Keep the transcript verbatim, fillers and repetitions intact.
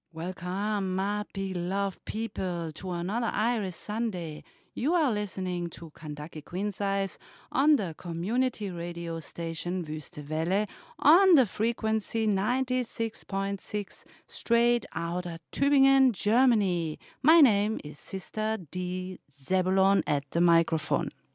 Welcome, my beloved people, to another Iris Sunday. You are listening to Kandaki Queensize on the community radio station Wüste Welle on the frequency ninety-six point six straight out of Tübingen, Germany. My name is Sister D. Zebulon at the microphone.